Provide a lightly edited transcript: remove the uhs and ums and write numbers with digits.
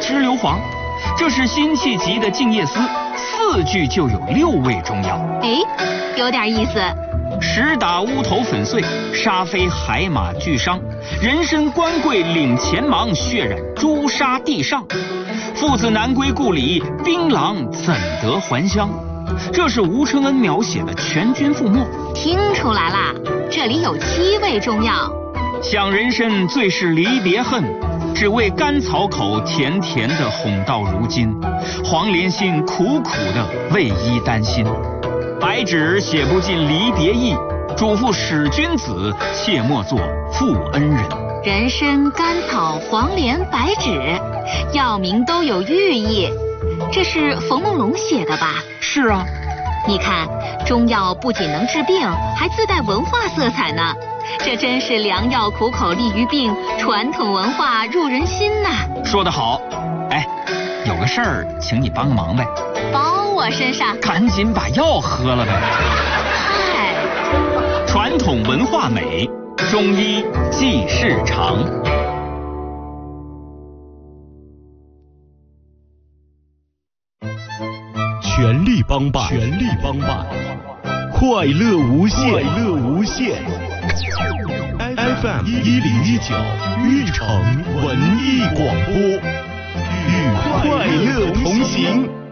支硫磺，这是辛弃疾的《静夜思》，4句就有6味中药。 哎，有点意思。 石打乌头粉碎，沙飞海马俱伤。人参官贵领前芒，血染朱砂地上。父子难归故里，槟榔怎得还乡？这是吴承恩描写的全军覆没。 听出来啦，这里有7味中药。 想人参最是离别恨，只为甘草口甜甜的哄到如今。黄连心苦苦的为伊担心。白纸写不尽离别意，嘱咐使君子，切莫作负恩人。 人参、甘草、黄连、白芷，药名都有寓意。这是冯梦龙写的吧？ 是啊。 你看，中药不仅能治病，还自带文化色彩呢。这真是良药苦口利于病，传统文化入人心呐。 说得好。哎，有个事儿，请你帮个忙呗。 包我身上。 赶紧把药喝了呗。 嗨， 传统文化美，中医记事长。 全力帮办，全力帮办，快乐无限，快乐无限。FM 1019玉城文艺广播，与快乐同行。